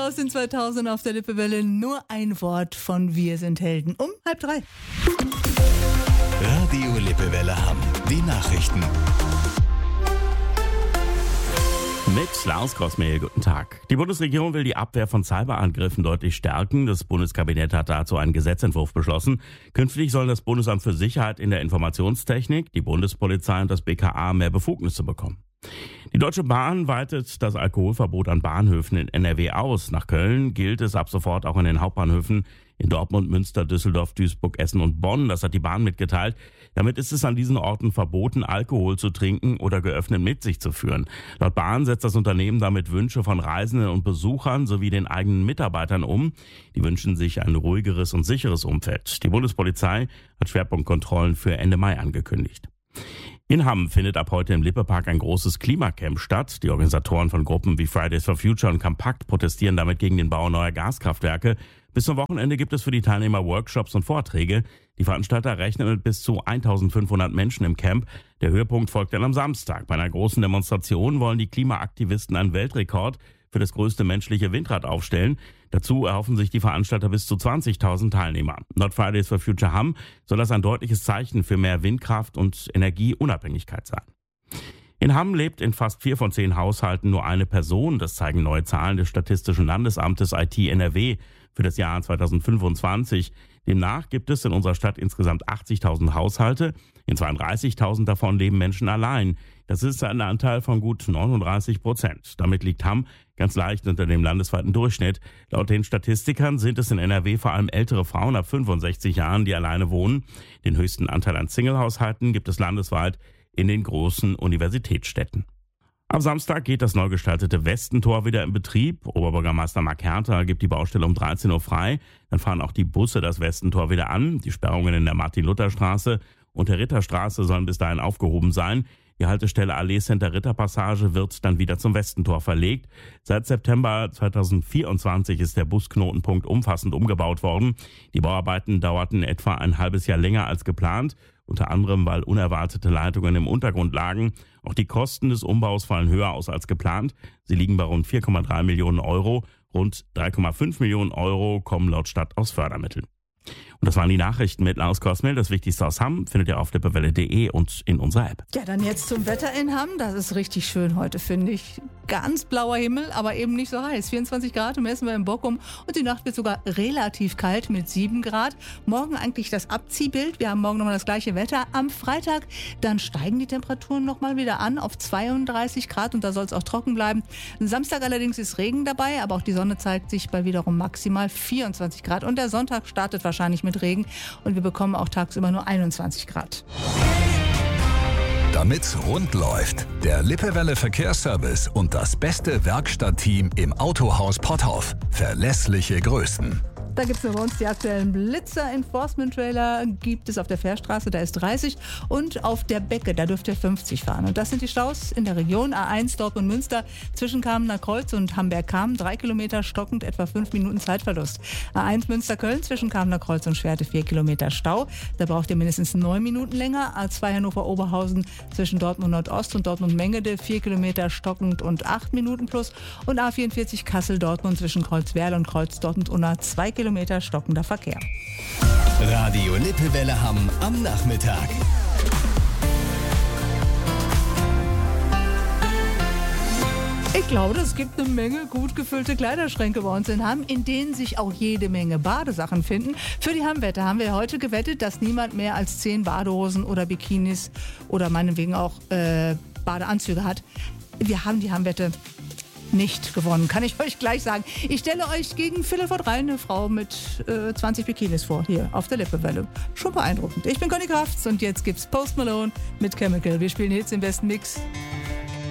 aus den 2000 auf der Lippewelle. Nur ein Wort von Wir sind Helden. Um 2:30. Radio Lippewelle Hamm. Die Nachrichten. Mit Lars Grossmehl, guten Tag. Die Bundesregierung will die Abwehr von Cyberangriffen deutlich stärken. Das Bundeskabinett hat dazu einen Gesetzentwurf beschlossen. Künftig sollen das Bundesamt für Sicherheit in der Informationstechnik, die Bundespolizei und das BKA mehr Befugnisse bekommen. Die Deutsche Bahn weitet das Alkoholverbot an Bahnhöfen in NRW aus. Nach Köln gilt es ab sofort auch in den Hauptbahnhöfen in Dortmund, Münster, Düsseldorf, Duisburg, Essen und Bonn. Das hat die Bahn mitgeteilt. Damit ist es an diesen Orten verboten, Alkohol zu trinken oder geöffnet mit sich zu führen. Laut Bahn setzt das Unternehmen damit Wünsche von Reisenden und Besuchern sowie den eigenen Mitarbeitern um. Die wünschen sich ein ruhigeres und sicheres Umfeld. Die Bundespolizei hat Schwerpunktkontrollen für Ende Mai angekündigt. In Hamm findet ab heute im Lippepark ein großes Klimacamp statt. Die Organisatoren von Gruppen wie Fridays for Future und Compact protestieren damit gegen den Bau neuer Gaskraftwerke. Bis zum Wochenende gibt es für die Teilnehmer Workshops und Vorträge. Die Veranstalter rechnen mit bis zu 1500 Menschen im Camp. Der Höhepunkt folgt dann am Samstag. Bei einer großen Demonstration wollen die Klimaaktivisten einen Weltrekord für das größte menschliche Windrad aufstellen. Dazu erhoffen sich die Veranstalter bis zu 20.000 Teilnehmer. Laut Fridays for Future Hamm soll das ein deutliches Zeichen für mehr Windkraft und Energieunabhängigkeit sein. In Hamm lebt in fast 4 von 10 Haushalten nur eine Person. Das zeigen neue Zahlen des Statistischen Landesamtes IT NRW für das Jahr 2025. Demnach gibt es in unserer Stadt insgesamt 80.000 Haushalte. In 32.000 davon leben Menschen allein. Das ist ein Anteil von gut 39%. Damit liegt Hamm ganz leicht unter dem landesweiten Durchschnitt. Laut den Statistikern sind es in NRW vor allem ältere Frauen ab 65 Jahren, die alleine wohnen. Den höchsten Anteil an Singlehaushalten gibt es landesweit in den großen Universitätsstädten. Am Samstag geht das neu gestaltete Westentor wieder in Betrieb. Oberbürgermeister Mark Herter gibt die Baustelle um 13 Uhr frei. Dann fahren auch die Busse das Westentor wieder an. Die Sperrungen in der Martin-Luther-Straße und der Ritterstraße sollen bis dahin aufgehoben sein. Die Haltestelle Allee Center Ritterpassage wird dann wieder zum Westentor verlegt. Seit September 2024 ist der Busknotenpunkt umfassend umgebaut worden. Die Bauarbeiten dauerten etwa ein halbes Jahr länger als geplant, unter anderem weil unerwartete Leitungen im Untergrund lagen. Auch die Kosten des Umbaus fallen höher aus als geplant. Sie liegen bei rund 4,3 Millionen Euro. Rund 3,5 Millionen Euro kommen laut Stadt aus Fördermitteln. Und das waren die Nachrichten mit Lars Grossmehl. Das Wichtigste aus Hamm findet ihr auf lippewelle.de und in unserer App. Ja, dann jetzt zum Wetter in Hamm. Das ist richtig schön heute, finde ich. Ganz blauer Himmel, aber eben nicht so heiß. 24 Grad messen wir in Bockum und die Nacht wird sogar relativ kalt mit 7 Grad. Morgen eigentlich das Abziehbild. Wir haben morgen nochmal das gleiche Wetter. Am Freitag dann steigen die Temperaturen nochmal wieder an auf 32 Grad und da soll es auch trocken bleiben. Samstag allerdings ist Regen dabei, aber auch die Sonne zeigt sich bei wiederum maximal 24 Grad. Und der Sonntag startet wahrscheinlich mit Regen und wir bekommen auch tagsüber nur 21 Grad. Damit's rund läuft, der Lippewelle Verkehrsservice und das beste Werkstattteam im Autohaus Potthoff. Verlässliche Größen. Da gibt es bei uns die aktuellen Blitzer Enforcement Trailer, gibt es auf der Fährstraße, da ist 30 und auf der Becke, da dürft ihr 50 fahren. Und das sind die Staus in der Region A1 Dortmund-Münster zwischen Kamener Kreuz und Hamberg-Kamen, 3 Kilometer stockend, etwa 5 Minuten Zeitverlust. A1 Münster-Köln zwischen Kamener Kreuz und Schwerte 4 Kilometer Stau, da braucht ihr mindestens 9 Minuten länger. A2 Hannover-Oberhausen zwischen Dortmund Nordost und Dortmund-Mengede 4 Kilometer stockend und 8 Minuten plus. Und A44 Kassel-Dortmund zwischen Kreuzwerl und Kreuz-Dortmund-Unna 2 Kilometer stockender Verkehr. Radio Lippewelle Hamm am Nachmittag. Ich glaube, es gibt eine Menge gut gefüllte Kleiderschränke bei uns in Hamm, in denen sich auch jede Menge Badesachen finden. Für die Hamm-Wette haben wir heute gewettet, dass niemand mehr als 10 Badehosen oder Bikinis oder meinetwegen auch Badeanzüge hat. Wir haben die Hamm-Wette nicht gewonnen, kann ich euch gleich sagen. Ich stelle euch gegen Viertel vor 3 eine Frau mit 20 Bikinis vor, hier auf der Lippewelle. Schon beeindruckend. Ich bin Conny Krafts und jetzt gibt's Post Malone mit Chemical. Wir spielen Hits im besten Mix.